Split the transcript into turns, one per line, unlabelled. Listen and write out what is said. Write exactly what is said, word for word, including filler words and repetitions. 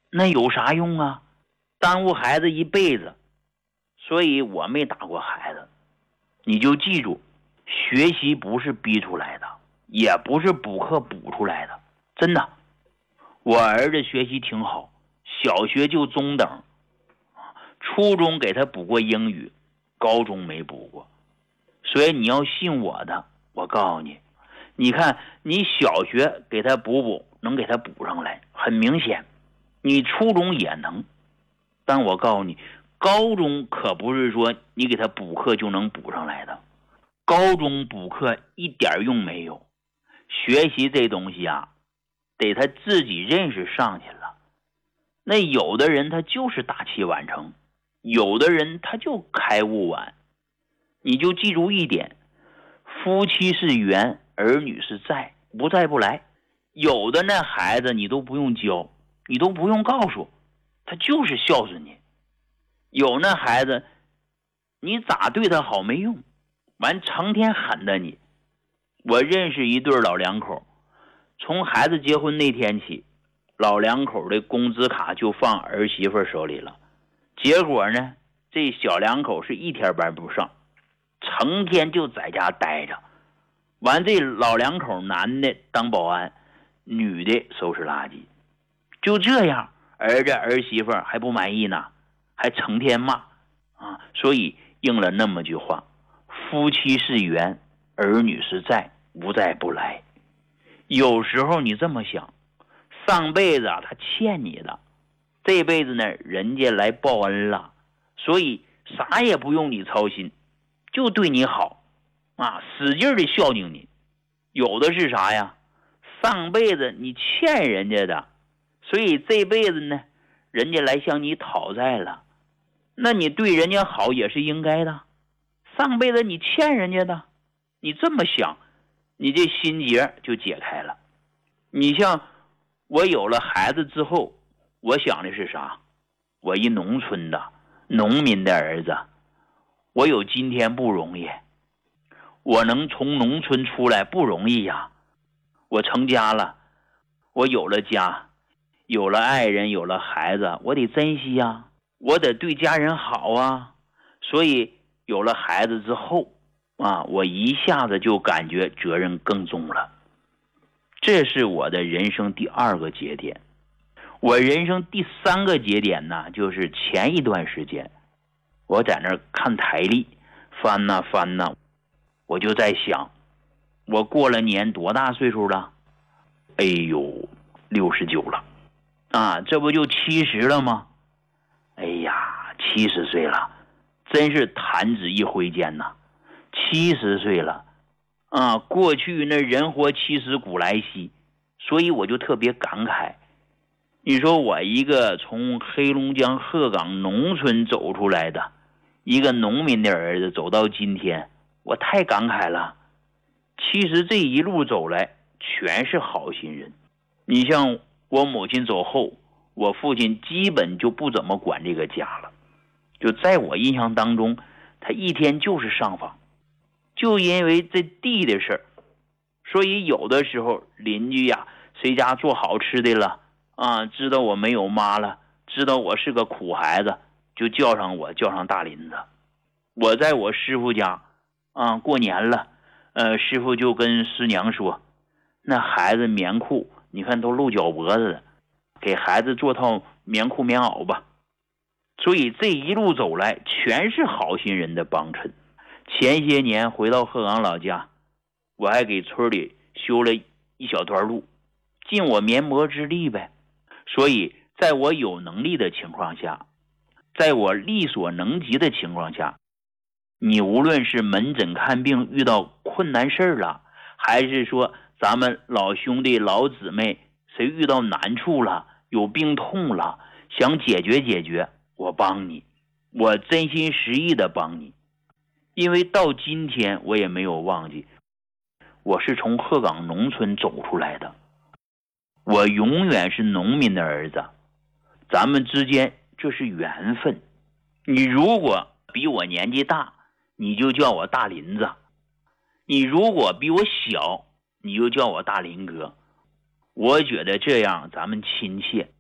那有啥用啊？耽误孩子一辈子。所以我没打过孩子。你就记住，学习不是逼出来的，也不是补课补出来的，真的。我儿子学习挺好，小学就中等，初中给他补过英语，高中没补过。所以你要信我的，我告诉你，你看你小学给他补补，能给他补上来，很明显。你初中也能，但我告诉你，高中可不是说你给他补课就能补上来的，高中补课一点用没有。学习这东西啊，得他自己认识上去了。那有的人他就是大器晚成，有的人他就开悟晚。你就记住一点，夫妻是缘，儿女是债，不债不来。有的那孩子你都不用教，你都不用告诉，他就是孝顺你。有那孩子你咋对他好没用，完成天狠的你。我认识一对老两口，从孩子结婚那天起，老两口的工资卡就放儿媳妇手里了。结果呢，这小两口是一天班不上，成天就在家待着。完这老两口，男的当保安，女的收拾垃圾。就这样，儿子儿媳妇还不满意呢，还成天骂啊！所以应了那么句话，夫妻是缘，儿女是债，无债不来。有时候你这么想，上辈子啊他欠你的，这辈子呢人家来报恩了，所以啥也不用你操心，就对你好啊，使劲的孝敬你。有的是啥呀？上辈子你欠人家的，所以这辈子呢人家来向你讨债了，那你对人家好也是应该的。上辈子你欠人家的，你这么想，你这心结就解开了。你像我有了孩子之后，我想的是啥？我一农村的农民的儿子，我有今天不容易，我能从农村出来不容易呀。我成家了，我有了家，有了爱人，有了孩子，我得珍惜呀，我得对家人好啊。所以有了孩子之后啊，我一下子就感觉责任更重了。这是我的人生第二个节点。我人生第三个节点呢，就是前一段时间我在那儿看台历，翻呐翻呐，我就在想，我过了年多大岁数了？哎呦，六十九了啊，这不就七十了吗？哎呀，七十岁了，真是弹指一挥间呐！七十岁了啊，过去那人活七十古来稀，所以我就特别感慨。你说我一个从黑龙江鹤岗农村走出来的一个农民的儿子，走到今天，我太感慨了。其实这一路走来全是好心人。你像我母亲走后，我父亲基本就不怎么管这个家了。就在我印象当中，他一天就是上访，就因为这地的事儿，所以有的时候邻居呀，谁家做好吃的了啊，知道我没有妈了，知道我是个苦孩子，就叫上我，叫上大林子。我在我师傅家啊过年了，呃，师傅就跟师娘说，那孩子棉裤你看都露脚脖子了，给孩子做套棉裤棉袄吧。所以这一路走来全是好心人的帮衬。前些年回到鹤岗老家，我还给村里修了一小段路，尽我绵薄之力呗。所以在我有能力的情况下，在我力所能及的情况下，你无论是门诊看病遇到困难事了，还是说咱们老兄弟老姊妹谁遇到难处了，有病痛了，想解决解决，我帮你，我真心实意的帮你。因为到今天我也没有忘记，我是从鹤岗农村走出来的，我永远是农民的儿子，咱们之间这是缘分。你如果比我年纪大，你就叫我大林子；你如果比我小，你就叫我大林哥。我觉得这样咱们亲切。